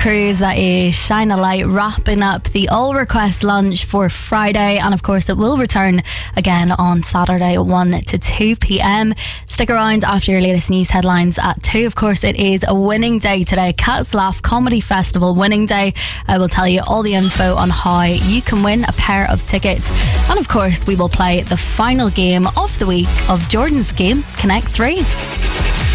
Cruz, that is Shine a Light, wrapping up the All Request Lunch for Friday, and of course it will return again on Saturday at 1 to 2 p.m. Stick around after your latest news headlines at 2. Of course, it is a winning day today, Cat's Laugh Comedy Festival winning day. I will tell you all the info on how you can win a pair of tickets, and of course we will play the final game of the week of Jordan's game, Connect 3.